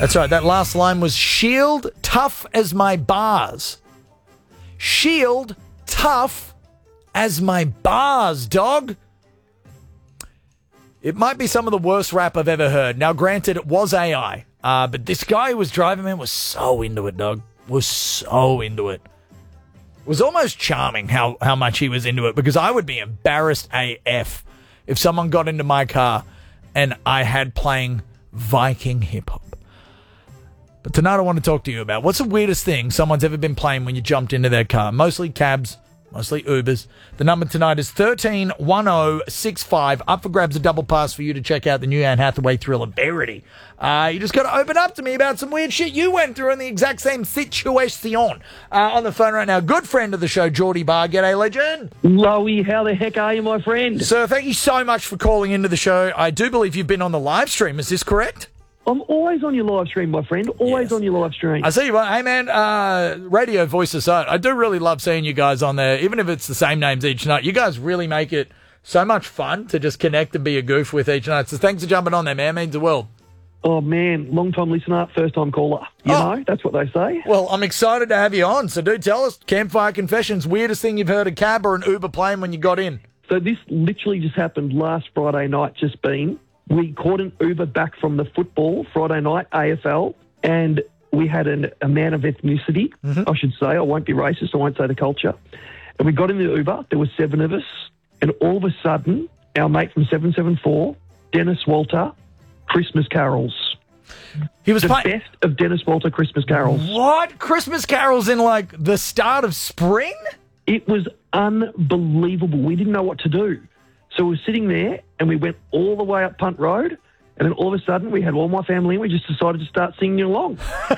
That's right. That last line was shield tough as my bars. Shield tough as my bars, dog. It might be some of the worst rap I've ever heard. Now, granted, it was AI, but this guy who was driving, man, was so into it, dog. Was so into it. It was almost charming how much he was into it, because I would be embarrassed AF if someone got into my car and I had playing Viking hip-hop. But tonight I want to talk to you about what's the weirdest thing someone's ever been playing when you jumped into their car. Mostly cabs, mostly Ubers. The number tonight is 131065. Up for grabs, a double pass for you to check out the new Anne Hathaway thriller Verity. You just got to open up to me about some weird shit you went through in the exact same situation. On the phone right now, good friend of the show, Geordie Barr. G'day, legend. Lowy, how the heck are you, my friend? Sir, thank you so much for calling into the show. I do believe you've been on the live stream. Is this correct? I'm always on your live stream, my friend. Always Yes. on your live stream. I see you. Hey, man, radio voice aside, I do really love seeing you guys on there, even if it's the same names each night. You guys really make it so much fun to just connect and be a goof with each night. So thanks for jumping on there, man. It means the world. Oh, man, long-time listener, first-time caller. You know, that's what they say. Well, I'm excited to have you on. So do tell us, Campfire Confessions, weirdest thing you've heard a cab or an Uber playing when you got in. So this literally just happened last Friday night, just been. We caught an Uber back from the football Friday night, AFL, and we had a man of ethnicity, I should say. I won't be racist. I won't say the culture. And we got in the Uber. There were 7 of us. And all of a sudden, our mate from 774, Dennis Walter, Christmas carols. He was The playing... best of Dennis Walter Christmas carols. What? Christmas carols in, like, the start of spring? It was unbelievable. We didn't know what to do. So we were sitting there and we went all the way up Punt Road, and then all of a sudden we had all my family and we just decided to start singing along.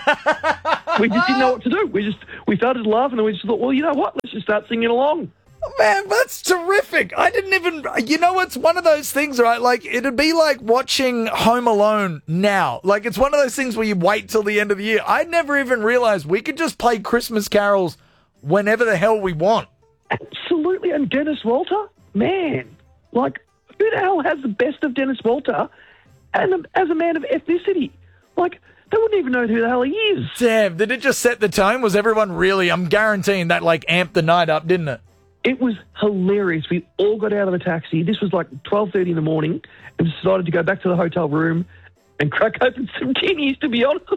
We just didn't know what to do. We started laughing and we just thought, well, you know what? Let's just start singing along. Man, that's terrific. I didn't even... You know, it's one of those things, right? Like, it'd be like watching Home Alone now. Like, it's one of those things where you wait till the end of the year. I never even realized we could just play Christmas carols whenever the hell we want. Absolutely. And Dennis Walter, man, like, who the hell has the best of Dennis Walter and as a man of ethnicity? Like, they wouldn't even know who the hell he is. Damn, did it just set the tone? Was everyone really... I'm guaranteeing that, like, amped the night up, didn't it? It was hilarious. We all got out of the taxi. This was like 12:30 in the morning, and decided to go back to the hotel room and crack open some guineas, to be honest.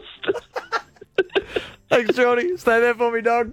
Thanks, Jordy. Stay there for me, dog.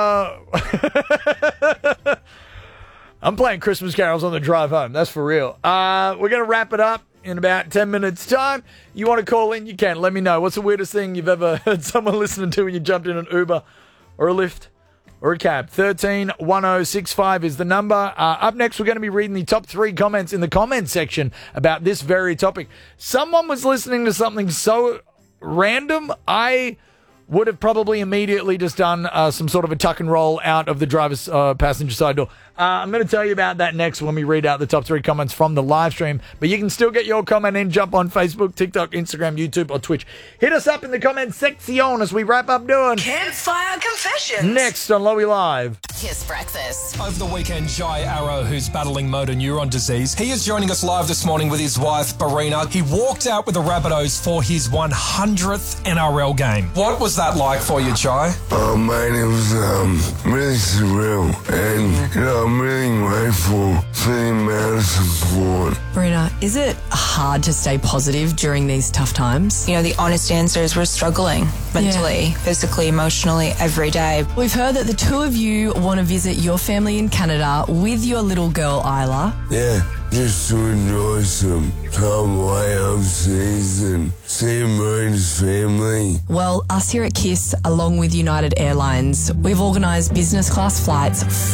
I'm playing Christmas carols on the drive home. That's for real. We're going to wrap it up in about 10 minutes' time. You want to call in? You can. Let me know. What's the weirdest thing you've ever heard someone listening to when you jumped in an Uber or a Lyft or a cab? 131065 is the number. Up next, we're going to be reading the top 3 comments in the comments section about this very topic. Someone was listening to something so random, I would have probably immediately just done some sort of a tuck and roll out of the driver's passenger side door. I'm going to tell you about that next when we read out the top 3 comments from the live stream. But you can still get your comment in. Jump on Facebook, TikTok, Instagram, YouTube, or Twitch. Hit us up in the comments section as we wrap up doing Campfire Confessions. next on Lowy Live. Kiss Breakfast. Over the weekend, Jai Arrow, who's battling motor neuron disease, he is joining us live this morning with his wife, Barina. He walked out with the Rabbitohs for his 100th NRL game. What was that like for you, Jai? Oh man, it was really surreal, and I'm really grateful for the amount of support. Marina, is it hard to stay positive during these tough times? You know, the honest answer is we're struggling mentally, physically, emotionally, every day. We've heard that the 2 of you want to visit your family in Canada with your little girl, Isla. Yeah, just to enjoy some time away overseas and see Marine's family. Well, us here at KISS, along with United Airlines, we've organised business class flights